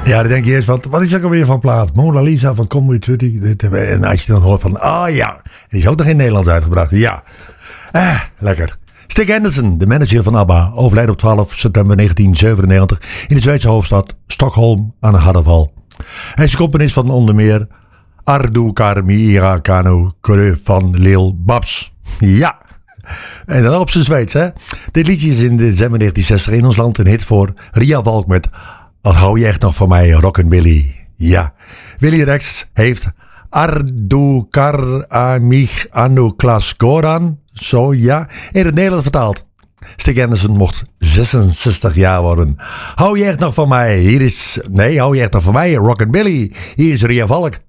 Ja, dan denk je eerst van, wat is dat alweer van plaat? Mona Lisa van Conway Twitty. En als je dan hoort van, ja. En die is ook nog in het Nederlands uitgebracht. Ja. Lekker. Stig Anderson, de manager van ABBA, overlijdt op 12 september 1997 in de Zweedse hoofdstad Stockholm aan een hartaanval. Hij is componist van onder meer Ardu Karmira Kanu van Lil Babs. Ja. En dan op zijn Zweeds, hè. Dit liedje is in december 1960 in ons land een hit voor Ria Valk met Al hou je echt nog van mij, Rockabilly. Ja. Willy Rex heeft Ardu Karamich Anu Klas Goran, zo ja, in het Nederlands vertaald. Stig Anderson mocht 66 jaar worden. Hou je echt nog van mij? Hou je echt nog van mij, Rockabilly. Hier is Ria Valk.